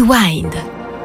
Rewind.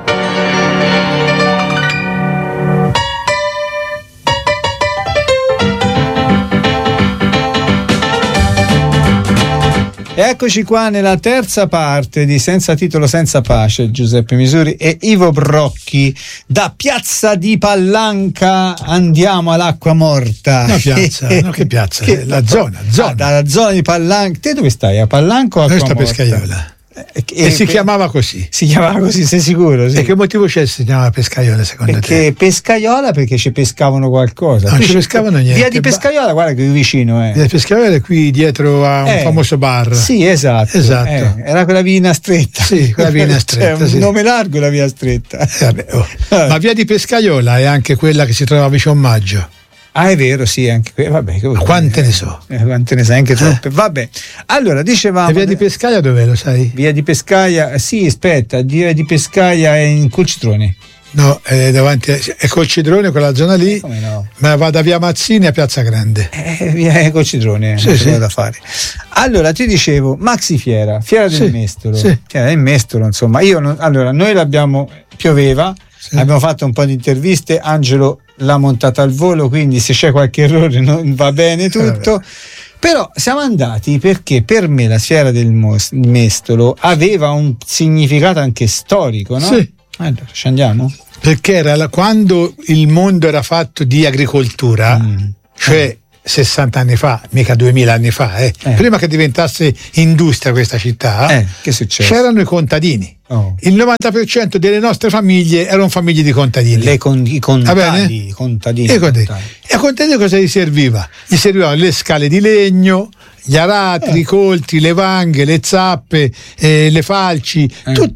Eccoci qua nella terza parte di Senza titolo senza pace. Giuseppe Misuri e Ivo Brocchi. Da Piazza di Pallanca andiamo all'Acqua Morta. No, piazza, no, che piazza? La zona. Dalla zona di Pallanca. Te dove stai? A Pallanca o a Acqua Morta? Noi sto a Pescaiola. E si chiamava così. Si chiamava così, sei sicuro? Sì. E che motivo c'è se si chiamava Pescaiola secondo te? Perché Pescaiola, perché ci pescavano qualcosa. Non ci pescavano niente. Via di Pescaiola, guarda che vicino è. Via di Pescaiola è qui dietro a un famoso bar. Sì, esatto. Era quella via stretta. Sì, quella via stretta. Un nome largo la via stretta. Ma via di Pescaiola è anche quella che si trova vicino a Maggio. Ah, è vero, sì, anche vabbè. Ma quante ne so? Quante ne sai, anche troppe. Vabbè. Allora, dicevamo. E via di Pescaia dov'è, lo sai? Via di Pescaia, sì, aspetta, via di Pescaia è in Colcitroni. No, è davanti è Colcitrone, quella zona lì. Come no? Ma va da via Mazzini a Piazza Grande. Via Colcitrone, sì. Da fare. Allora, ti dicevo, Maxi Fiera del Mestolo. Sì. Fiera del Mestolo, insomma, allora, noi l'abbiamo, pioveva, abbiamo fatto un po' di interviste, Angelo l'ha montata al volo, quindi se c'è qualche errore non va bene tutto. Però siamo andati perché per me la Fiera del Mestolo aveva un significato anche storico, no? Sì. Allora, ci andiamo? Perché era quando il mondo era fatto di agricoltura, cioè 60 anni fa, mica 2000 anni fa, prima che diventasse industria questa città, che succede? C'erano i contadini. Il 90% delle nostre famiglie erano famiglie di contadini. I contadini. E a contadini cosa gli serviva? Gli servivano le scale di legno, gli aratri, i colti, le vanghe, le zappe, le falci,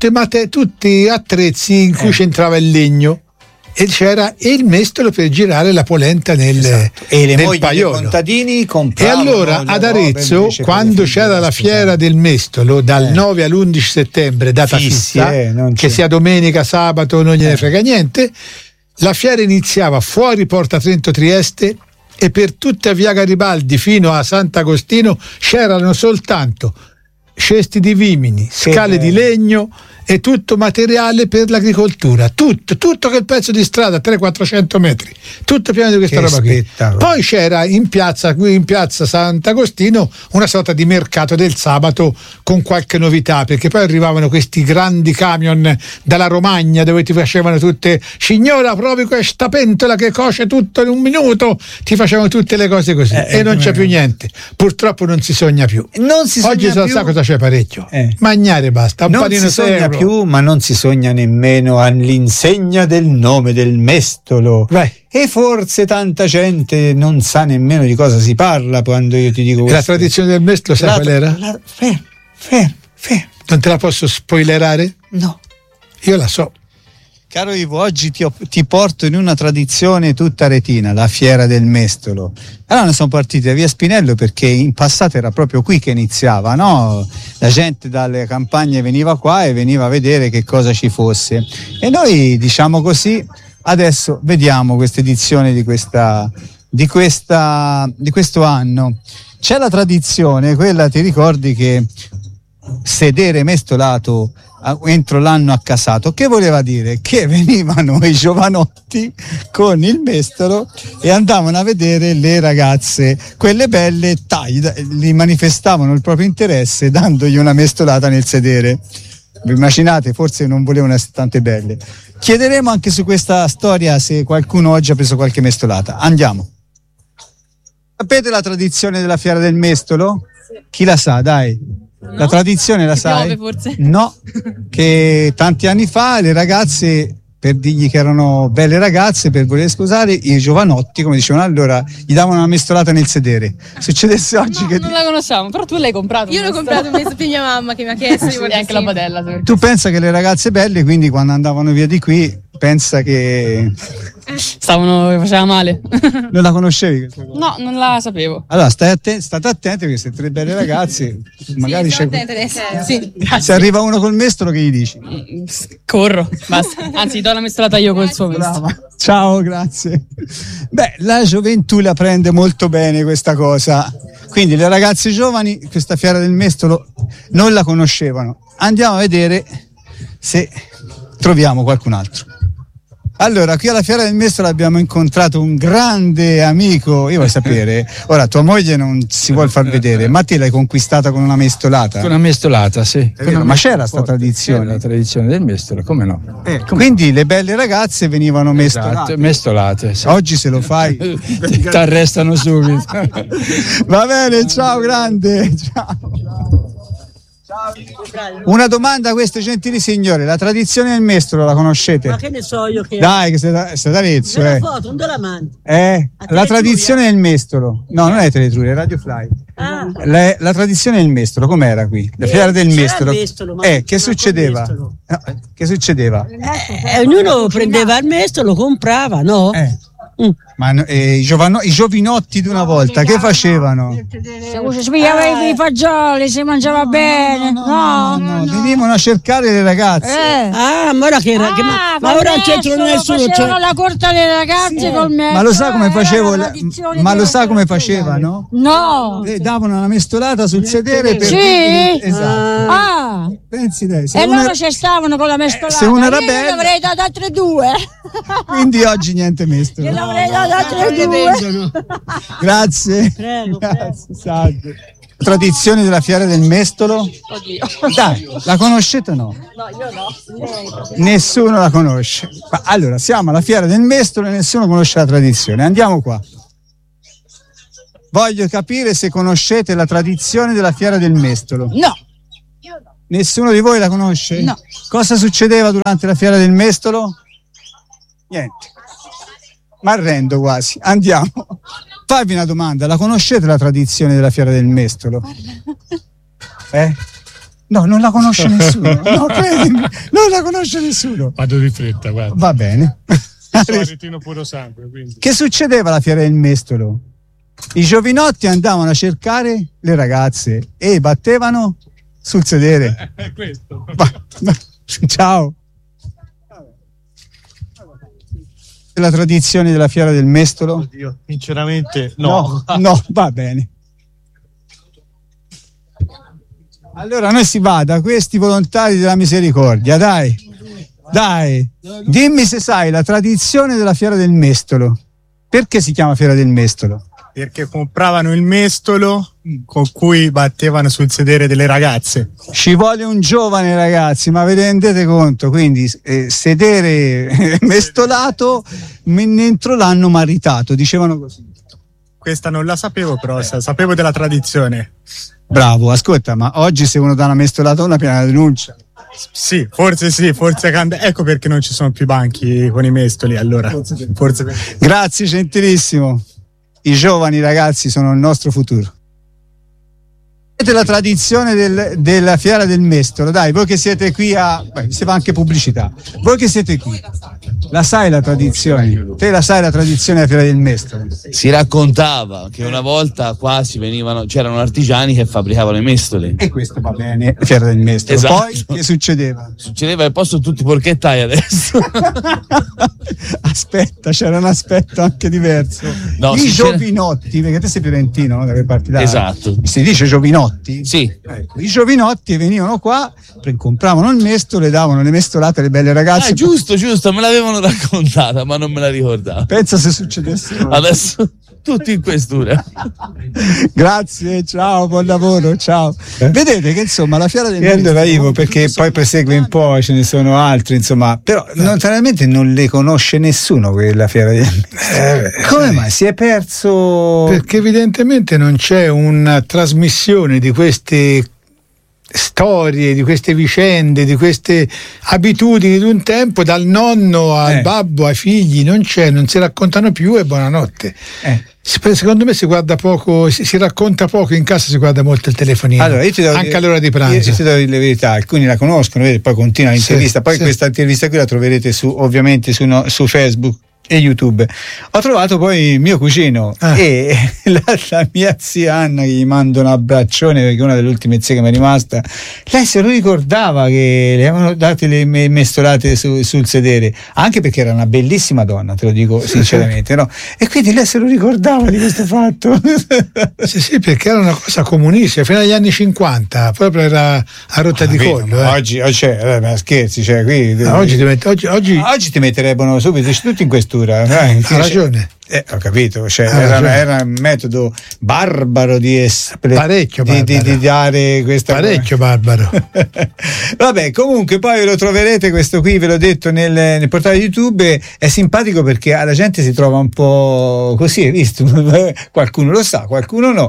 tutti attrezzi in cui c'entrava il legno. E c'era il mestolo per girare la polenta nel paiolo. Contadini e allora ad Arezzo, quando c'era la fiera del mestolo dal 9 all'11 settembre, data fissa, che sia domenica, sabato, non gliene frega niente, la fiera iniziava fuori Porta Trento Trieste e per tutta via Garibaldi fino a Sant'Agostino c'erano soltanto cesti di vimini, scale di legno e tutto materiale per l'agricoltura, tutto quel pezzo di strada 300-400 metri, tutto pieno di questa roba qui. Poi c'era in piazza Sant'Agostino una sorta di mercato del sabato con qualche novità, perché poi arrivavano questi grandi camion dalla Romagna dove ti facevano tutte, signora provi questa pentola che cuoce tutto in un minuto, ti facevano tutte le cose così e non c'è più niente, purtroppo non si sogna più. Oggi sa cosa c'è parecchio, mangiare basta, un panino sogna più, ma non si sogna nemmeno all'insegna del nome del mestolo. E forse tanta gente non sa nemmeno di cosa si parla quando io ti dico questo. La tradizione del mestolo sai qual era? Fermo. Non te la posso spoilerare? No. Io la so. Caro Ivo, oggi ti porto in una tradizione tutta retina, la Fiera del Mestolo. Allora ne sono partiti da via Spinello perché in passato era proprio qui che iniziava, no? La gente dalle campagne veniva qua e veniva a vedere che cosa ci fosse. E noi, diciamo così, adesso vediamo questa edizione di questo anno. C'è la tradizione, quella, ti ricordi, che sedere mestolato entro l'anno accasato, che voleva dire che venivano i giovanotti con il mestolo e andavano a vedere le ragazze, quelle belle, li manifestavano il proprio interesse dandogli una mestolata nel sedere. Vi immaginate, forse non volevano essere tante belle. Chiederemo anche su questa storia se qualcuno oggi ha preso qualche mestolata. Andiamo. Sapete la tradizione della Fiera del Mestolo? Sì. Chi la sa, dai? No. La tradizione la sai? Piove, forse? No, che tanti anni fa le ragazze, per dirgli che erano belle ragazze, per voler sposare, i giovanotti, come dicevano allora, gli davano una mestolata nel sedere. Succedesse oggi non la conosciamo, però tu l'hai comprato. Io l'ho comprato per mia mamma che mi ha chiesto di voler anche la padella. Tu pensa che le ragazze belle, quindi quando andavano via di qui, pensa che faceva male. Non la conoscevi questa cosa? No, non la sapevo. Allora state attenti perché se tre belle ragazze magari c'è. Se arriva uno col mestolo, che gli dici? Corro, basta. Anzi, do la mestolata io col suo mestolo. Ciao, grazie. Beh, la gioventù la prende molto bene questa cosa. Quindi le ragazze giovani questa Fiera del Mestolo non la conoscevano. Andiamo a vedere se troviamo qualcun altro. Allora, qui alla Fiera del Mestolo abbiamo incontrato un grande amico. Io voglio sapere, ora tua moglie non si vuol far vedere, ma te l'hai conquistata con una mestolata? Con una mestolata, sì. Ma c'era sta tradizione? La tradizione del mestolo, come no? Quindi le belle ragazze venivano mestolate. Esatto, mestolate, sì. Oggi se lo fai ti arrestano subito. Va bene, ciao grande, ciao. Una domanda a queste gentili signore: la tradizione del mestolo la conoscete? Ma che ne so io che... Dai, che sei da Arezzo, la foto, non te la mando. La tradizione del mestolo. No, non è Teletruria, è Radio Fly. La tradizione del mestolo, com'era qui? La fiera del mestolo. Che succedeva? No, che succedeva? Ognuno prendeva il mestolo, lo comprava, no? Ma i giovinotti di una volta che facevano? Si pigliava i fagioli, si mangiava bene. No, venivano a cercare le ragazze. Ma ora che ma ora non c'entra nessuno. Facevano la corte alle ragazze col mestolo. Ma lo sa come facevo? Ma lo sa come facevano? No. Davano una mestolata sul sedere per... Sì. Esatto. Pensi lei. E loro ci stavano con la mestolata. Se uno era bello, avrei dato altre 2. Quindi oggi niente mestolo. Avrei dato altre 2. Grazie. Prego. Salve. Tradizioni della fiera del mestolo? Oddio. Dai, la conoscete o no? No, io no. Nessuno la conosce. Ma allora, siamo alla fiera del mestolo e nessuno conosce la tradizione. Andiamo qua. Voglio capire se conoscete la tradizione della fiera del mestolo. No. Nessuno di voi la conosce? No. Cosa succedeva durante la fiera del mestolo? Niente. Ma arrendo quasi. Andiamo. Fammi una domanda. La conoscete la tradizione della fiera del mestolo? No, non la conosce nessuno. No, credimi, non la conosce nessuno. Vado di fretta, guarda. Va bene. Sono aretino puro sangue, quindi. Che succedeva alla fiera del mestolo? I giovinotti andavano a cercare le ragazze e battevano sul sedere. È questo. Ciao. La tradizione della fiera del mestolo? Oddio, sinceramente no. No, va bene. Allora noi si vada, questi volontari della misericordia, dai, dimmi se sai la tradizione della fiera del mestolo. Perché si chiama fiera del mestolo? Perché compravano il mestolo con cui battevano sul sedere delle ragazze. Ci vuole un giovane, ragazzi, ma vi rendete conto? Quindi sedere mestolato entro l'anno maritato, dicevano così. Questa non la sapevo, però sapevo della tradizione. Bravo, ascolta, ma oggi se uno dà una mestolata a una piena denuncia. Sì, forse cambia. Ecco perché non ci sono più banchi con i mestoli, allora. Forse. Grazie, gentilissimo. I giovani ragazzi sono il nostro futuro. La tradizione della fiera del mestolo, dai, voi che siete qui si fa anche pubblicità, voi che siete qui, la sai la tradizione? Te la sai la tradizione della fiera del mestolo? Si raccontava che una volta qua c'erano artigiani che fabbricavano i mestoli. E questo va bene, fiera del mestolo. Esatto. Poi che succedeva? Succedeva al posto tutti porchettai adesso. Aspetta, c'era un aspetto anche diverso. No, i giovinotti, perché te sei fiorentino, no? Da che parti da? Esatto. Si dice giovinotti? Sì. Ecco, i giovinotti venivano qua, compravano il mestolo e davano le mestolate alle belle ragazze. Giusto, me l'avevano raccontata, ma non me la ricordavo. Pensa se succedesse adesso tutti in questura. Grazie, ciao, buon lavoro, ciao. Vedete che insomma la fiera del mestolo. Allora Ivo, perché poi prosegue un po', ce ne sono altri, insomma, però veramente non le conosce nessuno quella fiera del mestolo. Come mai si è perso? Perché evidentemente non c'è una trasmissione di queste storie, di queste vicende, di queste abitudini di un tempo, dal nonno al babbo ai figli, non si raccontano più e buonanotte. Secondo me si guarda poco, si racconta poco in casa, si guarda molto il telefonino. Allora, anche all'ora di pranzo. Io ti devo dire la verità, alcuni la conoscono, poi continua l'intervista, poi questa intervista qui la troverete ovviamente su Facebook. e YouTube. Ho trovato poi mio cugino e la mia zia Anna, che gli mando un abbraccione perché è una delle ultime zie che mi è rimasta. Lei se lo ricordava che le avevano date le mestolate sul sedere, anche perché era una bellissima donna, te lo dico sinceramente, no? E quindi lei se lo ricordava di questo fatto. Sì, perché era una cosa comunissima fino agli anni 50, proprio era a rotta di collo. Oggi scherzi, cioè qui oggi ti metterebbero subito tutti in questura. Ha ragione. Ho capito, cioè, era un metodo barbaro di dare questa parecchio barbaro. Vabbè, comunque poi ve lo troverete questo qui, ve l'ho detto nel portale YouTube. È simpatico perché alla gente si trova un po' così, hai visto? Qualcuno lo sa, qualcuno no.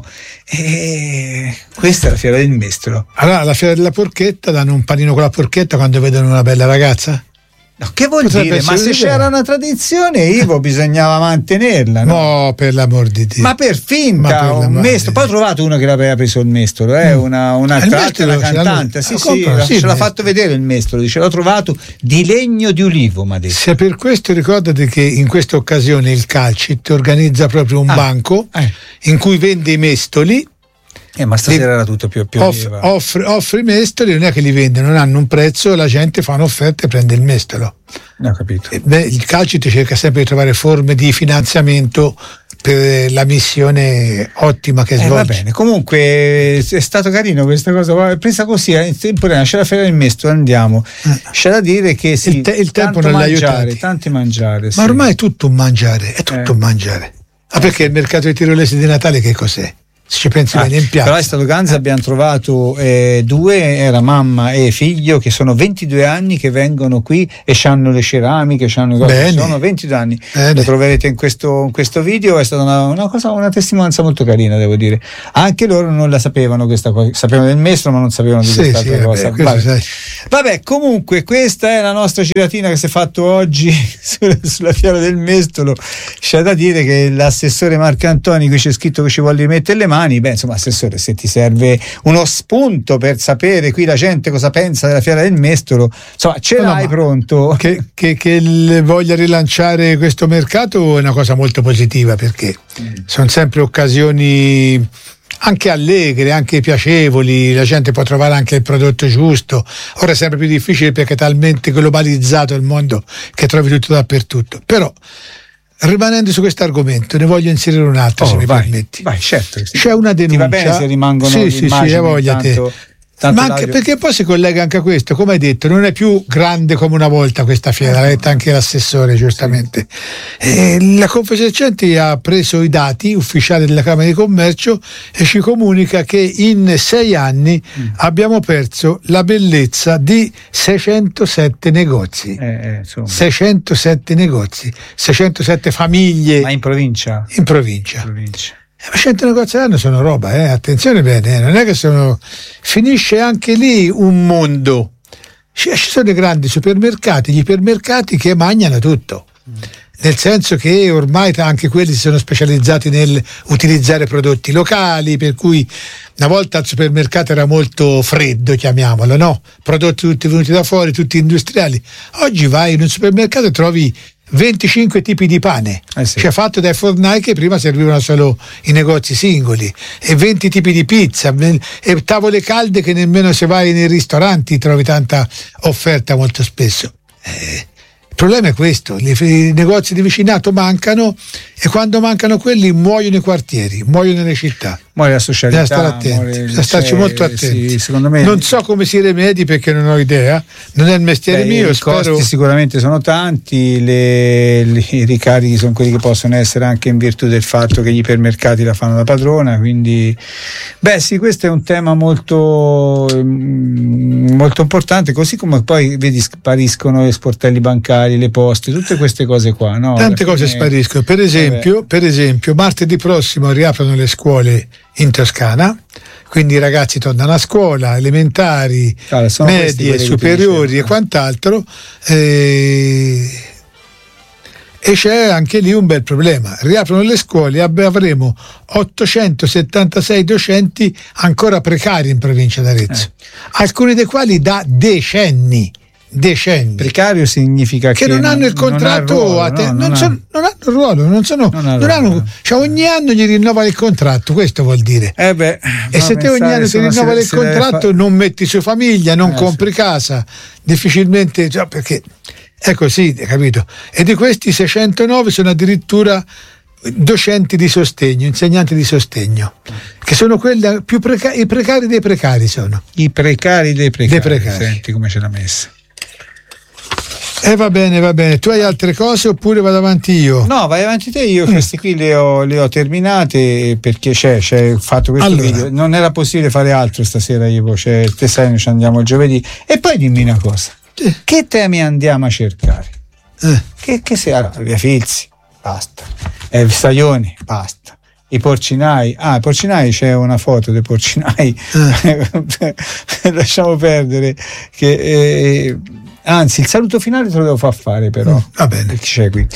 E questa è la fiera del mestolo. Allora, alla fiera della porchetta danno un panino con la porchetta quando vedono una bella ragazza? No, che vuol dire? Ma se c'era una tradizione, Ivo, bisognava mantenerla, no? No, per l'amor di Dio. Ma per finta, un mestolo. Poi ho trovato uno che l'aveva preso il mestolo, una cantante. Sì, ce l'ha fatto vedere il mestolo, dice l'ho trovato di legno di ulivo, m'ha detto. Se per questo ricordati che in questa occasione il Calcit organizza proprio un banco in cui vende i mestoli. Ma stasera era tutto più offre i mestoli, non è che li vende, non hanno un prezzo, la gente fa un'offerta e prende il mestolo. Ho capito. Il Calcit cerca sempre di trovare forme di finanziamento per la missione ottima che svolge. Va bene, comunque è stato carino questa cosa, presa così in temporanea, c'è la fiera del mestolo, andiamo. C'è da dire che sì, il tempo non l'ha aiutato. Tanti mangiare. Ma ormai è tutto un mangiare, è tutto un mangiare. Ma perché il mercato dei tirolesi di Natale che cos'è? Se ci pensi bene in piazza. Però è stato Ganza, abbiamo trovato due, era mamma e figlio, che sono 22 anni che vengono qui e hanno le ceramiche, c'hanno cose. Sono 22 anni. Lo troverete in questo video. È stata una testimonianza molto carina, devo dire. Anche loro non la sapevano questa cosa, sapevano del mestolo ma non sapevano di questa cosa. Vabbè, comunque questa è la nostra giratina che si è fatto oggi sulla fiera del mestolo. C'è da dire che l'assessore Marcantoni, qui c'è scritto che ci vuole rimettere le mani. Insomma, assessore, se ti serve uno spunto per sapere qui la gente cosa pensa della fiera del mestolo, insomma, l'hai pronto? Che voglia rilanciare questo mercato è una cosa molto positiva, perché sono sempre occasioni anche allegre, anche piacevoli, la gente può trovare anche il prodotto giusto. Ora è sempre più difficile perché è talmente globalizzato il mondo che trovi tutto dappertutto, però rimanendo su questo argomento ne voglio inserire un altro, se mi permetti. Vai, certo. C'è una denuncia. Ti va bene se rimangono sì, voglia te. Ma anche perché poi si collega anche a questo, come hai detto, non è più grande come una volta questa fiera, l'ha detto anche l'assessore giustamente. La Confesercenti ha preso i dati ufficiali della Camera di Commercio e ci comunica che in 6 anni abbiamo perso la bellezza di 607 negozi. 607 negozi, 607 famiglie. Ma in provincia? In provincia. Ma 100 negozi all'anno sono roba, attenzione bene, non è che finisce anche lì un mondo. Ci sono i grandi supermercati, gli ipermercati che mangiano tutto, nel senso che ormai anche quelli si sono specializzati nel utilizzare prodotti locali, per cui una volta il supermercato era molto freddo, chiamiamolo, no? Prodotti tutti venuti da fuori, tutti industriali. Oggi vai in un supermercato e trovi 25 tipi di pane, cioè fatto dai fornai che prima servivano solo i negozi singoli, e 20 tipi di pizza e tavole calde che nemmeno se vai nei ristoranti trovi tanta offerta molto spesso. Il problema è questo, i negozi di vicinato mancano, e quando mancano quelli muoiono i quartieri, muoiono le città. Muore la socialità. Bisogna stare attenti, bisogna starci molto attenti. Sì, secondo me non so come si rimedi perché non ho idea, non è il mestiere mio. I costi sicuramente sono tanti, i ricarichi sono quelli che possono essere anche in virtù del fatto che gli ipermercati la fanno da padrona, quindi questo è un tema molto molto importante, così come poi vedi spariscono gli sportelli bancari, le poste, tutte queste cose qua, no? Tante cose spariscono, per esempio martedì prossimo riaprono le scuole in Toscana, quindi i ragazzi tornano a scuola, elementari, medie, superiori e quant'altro, e c'è anche lì un bel problema. Riaprono le scuole, avremo 876 docenti ancora precari in provincia d'Arezzo, alcuni dei quali da decenni decenni. Precario significa che non hanno il contratto, non hanno ruolo, cioè ogni anno gli rinnova il contratto, questo vuol dire. E se te ogni anno ti rinnova il contratto, non metti su famiglia, non compri casa, difficilmente, cioè, perché è così, capito? E di questi 609 sono addirittura docenti di sostegno, insegnanti di sostegno, che sono quelli più i precari dei precari, sono i precari dei precari. Senti come ce l'ha messa. Va bene. Tu hai altre cose oppure vado avanti io? No, vai avanti te. Io queste qui le ho terminate perché c'è fatto questo video. Non era possibile fare altro stasera. Te sai, noi ci andiamo il giovedì. E poi dimmi una cosa: che temi andiamo a cercare? Che sia? Allora, via Filzi, basta. Staglioni, basta. I porcinai, i porcinai, c'è una foto dei porcinai. Lasciamo perdere che. Anzi, il saluto finale te lo devo far fare, però. Va bene. C'è qui.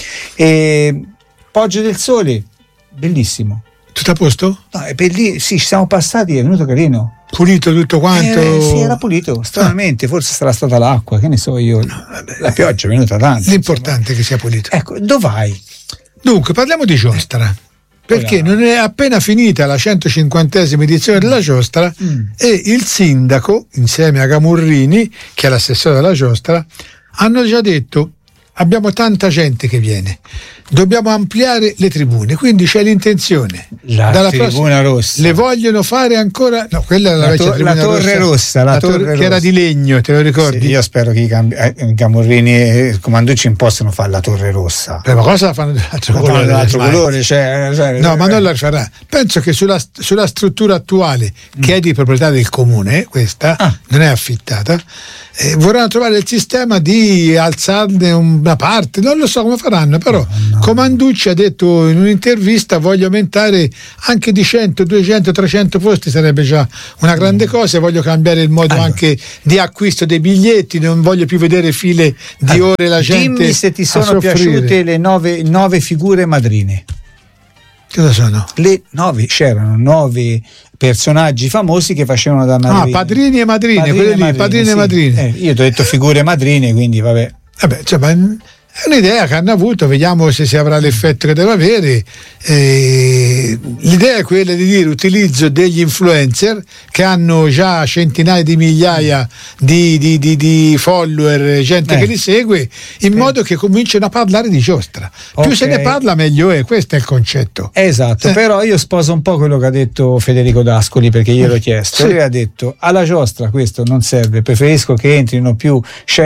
Poggio del Sole, bellissimo. Tutto a posto? No, è bellissimo. Sì, ci siamo passati, è venuto carino. Pulito tutto quanto? Sì, era pulito. Stranamente, forse sarà stata l'acqua, che ne so io. La pioggia è venuta tanto. L'importante è che sia pulito. Ecco, dov'hai? Dunque, parliamo di giostra. Perché non è appena finita la 150esima edizione della giostra e il sindaco, insieme a Gamurrini, che è l'assessore della giostra, hanno già detto: abbiamo tanta gente che viene, dobbiamo ampliare le tribune, quindi c'è l'intenzione. La tribuna rossa. Le vogliono fare ancora? No, quella è la vecchia tribuna torre rossa. La torre rossa. Che era di legno, te lo ricordi? Sì, io spero che i Gamurrini e i Comanducci possano fare la torre rossa. Ma cosa la fanno dell'altro colore? No, ma non la farà. Penso che sulla struttura attuale, che è di proprietà del comune, questa non è affittata, vorranno trovare il sistema di alzarne una parte, non lo so come faranno, però Comanducci ha detto in un'intervista: voglio aumentare anche di 100, 200, 300 posti, sarebbe già una grande cosa, voglio cambiare il modo anche di acquisto dei biglietti, non voglio più vedere file di ore la gente. Dimmi se ti sono piaciute le 9 figure madrine. Cosa sono? C'erano 9 personaggi famosi che facevano da madrine. Padrini e madrine, padrini e madrine. Io ti ho detto figure madrine, quindi vabbè. Cioè, è un'idea che hanno avuto, vediamo se si avrà l'effetto che deve avere. L'idea è quella di dire: utilizzo degli influencer che hanno già centinaia di migliaia di follower, gente che li segue, in modo che cominciano a parlare di giostra. Più se ne parla meglio è, questo è il concetto. Esatto, però io sposo un po' quello che ha detto Federico D'Ascoli, perché io l'ho chiesto. Lui ha detto: alla giostra questo non serve, preferisco che entrino più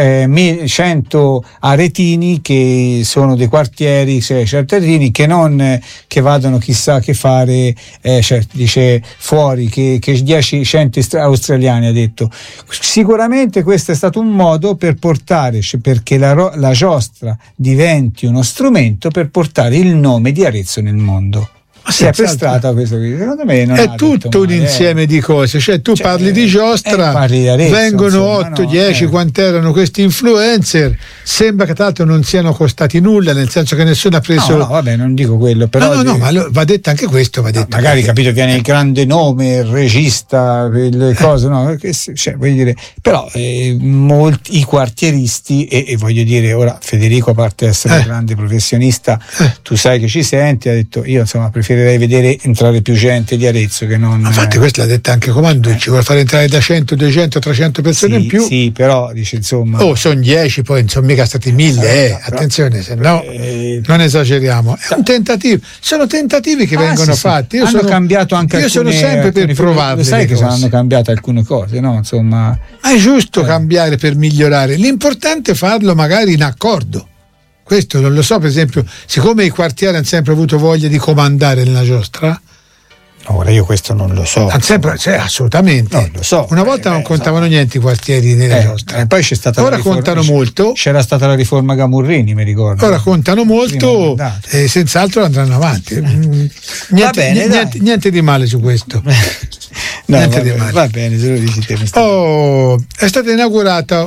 100 aretini che sono dei quartieri, certi aretini, che non che vadano chissà che fare, dice fuori, che 100 australiani, ha detto. Sicuramente questo è stato un modo per portare, perché la giostra diventi uno strumento per portare il nome di Arezzo nel mondo. Si è prestata questo qui, secondo me non è tutto un insieme di cose, cioè tu parli di giostra, parli di Arezzo, vengono 8, 10, quant'erano questi influencer, sembra che tra l'altro non siano costati nulla, nel senso che nessuno ha preso. No, vabbè, non dico quello, però no, ma va detto anche questo, va detto. Magari capito, viene il grande nome, il regista, le cose, voglio dire, però molti i quartieristi e voglio dire, ora Federico, a parte essere un grande professionista, tu sai che ci senti, ha detto: io insomma preferirei vedere entrare più gente di Arezzo che non. Infatti questa l'ha detta anche Comanducci, vuole fare entrare da 100, 200, 300 persone in più. Sì, però dice insomma. Sono 10, poi insomma mica stati 1000, attenzione, se no non esageriamo. È un tentativo, sono tentativi che vengono fatti. Hanno cambiato anche io alcune. Io sono sempre per provarle. Sai che hanno cambiato alcune cose, no? Insomma. Ma è giusto cambiare per migliorare. L'importante è farlo magari in accordo. Questo non lo so, per esempio, siccome i quartieri hanno sempre avuto voglia di comandare nella giostra. Ora io questo non lo so. Assolutamente. Non lo so. Una volta non contavano niente i quartieri nella giostra. Poi c'è stata ora contano molto. C'era stata la riforma Gamurrini, mi ricordo. Ora contano molto e senz'altro andranno avanti. Niente di male su questo. Niente di male. Va bene, se lo dici te. È stata inaugurata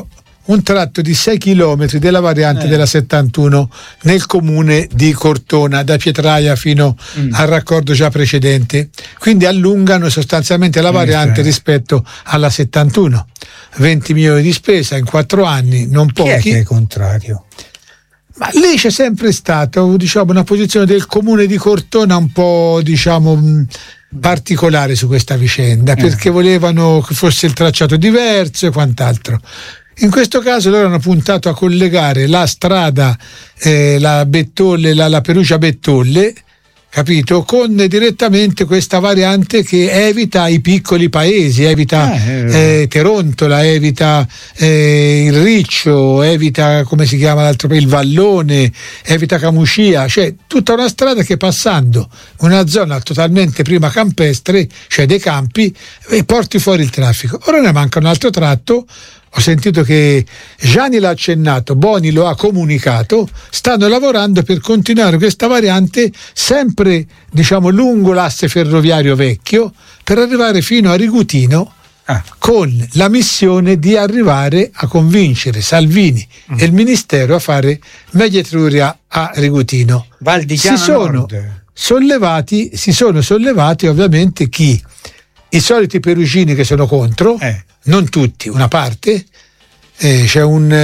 un tratto di 6 chilometri della variante della 71 nel comune di Cortona, da Pietraia fino al raccordo già precedente. Quindi allungano sostanzialmente la variante rispetto alla 71. 20 milioni di spesa in 4 anni, non pochi. Chi è che è contrario? Ma lì c'è sempre stata, diciamo, una posizione del comune di Cortona un po', diciamo, particolare su questa vicenda, perché volevano che fosse il tracciato diverso e quant'altro. In questo caso loro hanno puntato a collegare la strada, la Perugia-Bettolle, capito, con direttamente questa variante che evita i piccoli paesi, evita Terontola, evita il Riccio, evita, come si chiama l'altro, il Vallone, evita Camucia, cioè tutta una strada che, passando una zona totalmente prima campestre, cioè dei campi, e porti fuori il traffico. Ora ne manca un altro tratto. Ho sentito che Gianni l'ha accennato, Boni lo ha comunicato, stanno lavorando per continuare questa variante sempre, diciamo, lungo l'asse ferroviario vecchio, per arrivare fino a Rigutino, con la missione di arrivare a convincere Salvini e il Ministero a fare Media Etruria a Rigutino. Val di Chiana Nord. Si sono sollevati ovviamente chi? I soliti perugini che sono contro, non tutti, una parte. C'è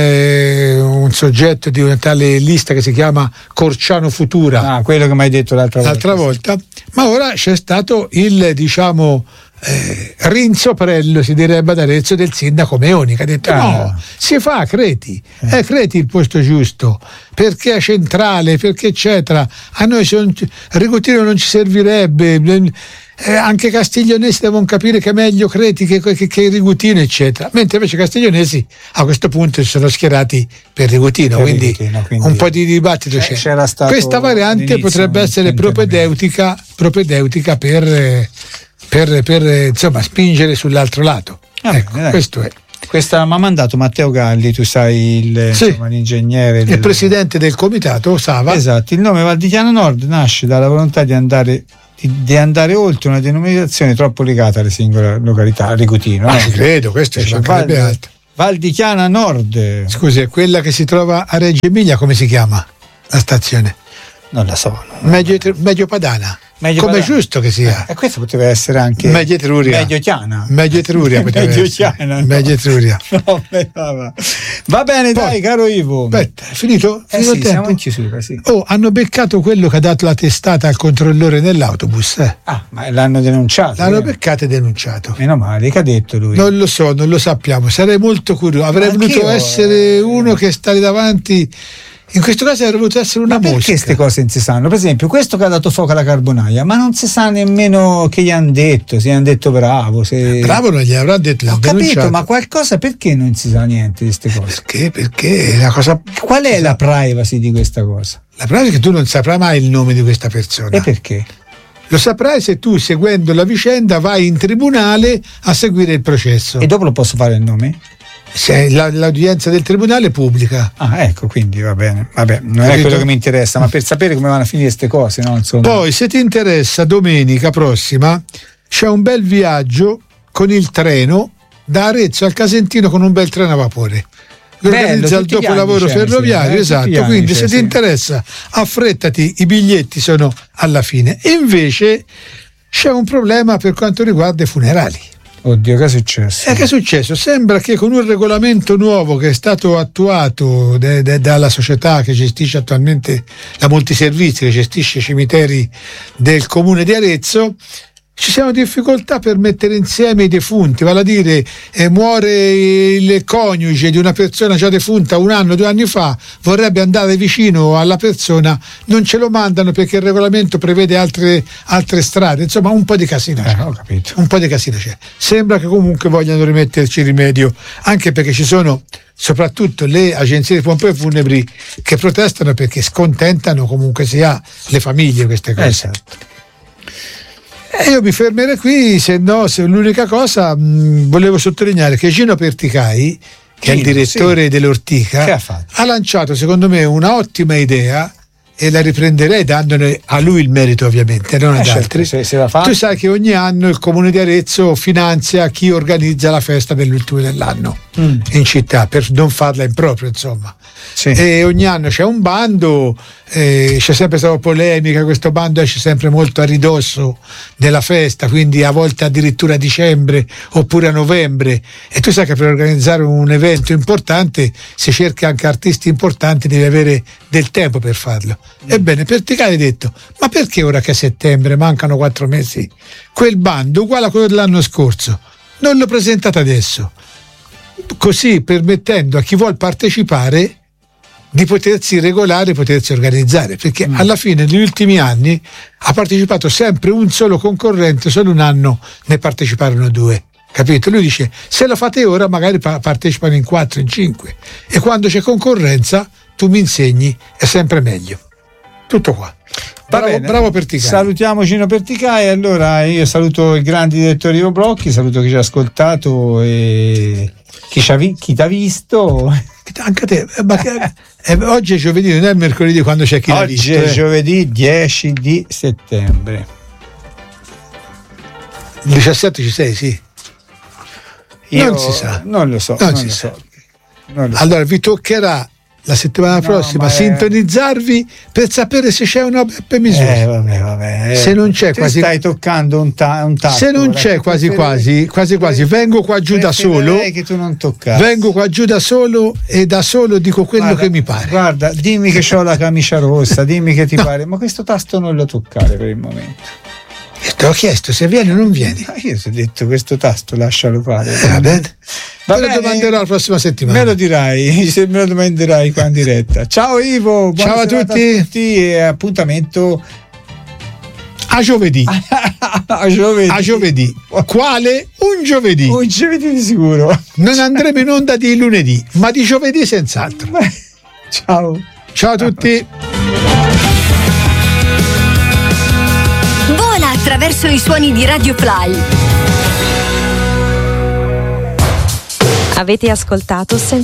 un soggetto di una tale lista che si chiama Corciano Futura, quello che mi hai detto l'altra volta. Ma ora c'è stato il, diciamo, rinzoprello, si direbbe ad Arezzo, del sindaco Meoni, che ha detto no, si fa a Creti, è Creti il posto giusto, perché è centrale, perché eccetera, a noi Rigutino non ci servirebbe, anche i castiglionesi devono capire che è meglio Creti che Rigutino, eccetera, mentre invece i castiglionesi a questo punto si sono schierati per Rigutino, quindi un po' di dibattito c'è. Questa variante potrebbe essere propedeutica per insomma spingere sull'altro lato. Questo è. Questa mi ha mandato Matteo Galli, tu sai, l'ingegnere, il presidente del comitato Sava. Esatto, il nome Val di Chiana Nord nasce dalla volontà di andare oltre una denominazione troppo legata alle singole località. Rigutino, ci credo, questo ci mancherebbe altro. Val di Chiana Nord. Scusi, è quella che si trova a Reggio Emilia, come si chiama la stazione? Non la so. Medio Padana. Come è giusto che sia. E questo poteva essere anche Medio Etruria. Medio Chiana. Medio Etruria poteva Medio essere. Chiana, no. Medio Etruria. Va bene, dai, caro Ivo. Aspetta, è finito? Sì, siamo in chiusura, sì. Hanno beccato quello che ha dato la testata al controllore nell'autobus. Ma l'hanno denunciato. L'hanno beccato e denunciato. Meno male, che ha detto lui? Non lo so, non lo sappiamo. Sarei molto curioso. Avrei voluto essere uno che sta lì davanti. In questo caso avrei voluto essere una mosca. Perché queste cose non si sanno? Per esempio, questo che ha dato fuoco alla carbonaia, ma non si sa nemmeno che gli hanno detto, se gli hanno detto bravo. Bravo non gli avrà detto, l'ha denunciato. Capito, ma qualcosa, perché non si sa niente di queste cose? Perché la cosa. Qual è la privacy di questa cosa? La privacy è che tu non saprai mai il nome di questa persona. E perché? Lo saprai se tu, seguendo la vicenda, vai in tribunale a seguire il processo. E dopo lo posso fare il nome? Se l'udienza del tribunale pubblica. Ecco, quindi va bene. Vabbè, non è quello che mi interessa, ma per sapere come vanno a finire queste cose, no? Insomma. Poi, se ti interessa, domenica prossima c'è un bel viaggio con il treno da Arezzo al Casentino, con un bel treno a vapore. Lo organizza il dopolavoro ferroviario, esatto. Quindi, se ti interessa, affrettati, i biglietti sono alla fine. E invece c'è un problema per quanto riguarda i funerali. Oddio, che è successo? Che è successo? Sembra che con un regolamento nuovo che è stato attuato dalla società che gestisce attualmente, la Multiservizi, che gestisce i cimiteri del comune di Arezzo, ci siano difficoltà per mettere insieme i defunti, vale a dire muore il coniuge di una persona già defunta 1 anno, 2 anni fa, vorrebbe andare vicino alla persona, non ce lo mandano perché il regolamento prevede altre strade, insomma un po' di casino c'è. Ho capito. Un po' di casino c'è. Sembra che comunque vogliano rimetterci rimedio, anche perché ci sono soprattutto le agenzie di pompe funebri che protestano perché scontentano comunque sia le famiglie queste cose. Esatto. Io mi fermerei qui, se l'unica cosa volevo sottolineare che Gino Perticai, che è il direttore dell'Ortica, ha lanciato secondo me una ottima idea e la riprenderei dandone a lui il merito, ovviamente, non ad altri. Se la fa. Tu sai che ogni anno il comune di Arezzo finanzia chi organizza la festa dell'ultimo dell'anno. in città, per non farla in proprio, insomma. Sì. E ogni anno c'è un bando, c'è sempre stata polemica, questo bando esce sempre molto a ridosso della festa, quindi a volte addirittura a dicembre oppure a novembre, e tu sai che per organizzare un evento importante, se cerchi anche artisti importanti, devi avere del tempo per farlo. Ebbene, Perticaia ha detto: ma perché ora che è settembre, mancano 4 mesi, quel bando uguale a quello dell'anno scorso non lo presentate adesso, così permettendo a chi vuol partecipare di potersi regolare, potersi organizzare, perché alla fine negli ultimi anni ha partecipato sempre un solo concorrente, solo un anno ne parteciparono 2, capito? Lui dice: se lo fate ora magari partecipano in 4, in 5, e quando c'è concorrenza tu mi insegni, è sempre meglio. Tutto qua. Bravo Perticaia. Salutiamo Gino Perticaia. Allora io saluto il grande direttore Ivo Brocchi, saluto chi ci ha ascoltato e chi ti ha visto. Anche te, oggi è giovedì, non è il mercoledì quando c'è chi l'ha visto. Oggi è giovedì 10 di settembre. Il 17 ci sei, sì. Non si sa. Non lo so. Allora vi toccherà la settimana prossima sintonizzarvi per sapere se c'è una Beppe Misusi. Vabbè. Se non c'è, quasi stai toccando un tasto. Se non c'è, quasi vengo qua giù da solo. Che tu non toccassi. Vengo qua giù da solo e da solo dico quello che mi pare. Guarda, dimmi che ho la camicia rossa, dimmi che ti pare, ma questo tasto non lo toccare per il momento. Te l'ho chiesto, se vieni o non vieni. Io ti ho detto questo tasto lascialo fare. Va bene. Me lo domanderò la prossima settimana. Me lo dirai, se me lo domanderai qua in diretta. Ciao Ivo, ciao a tutti e appuntamento a giovedì. a giovedì. Quale? Un giovedì. Un giovedì di sicuro. Non andremo in onda di lunedì, ma di giovedì senz'altro. Ciao a tutti. Vola attraverso i suoni di Radio Fly. Avete ascoltato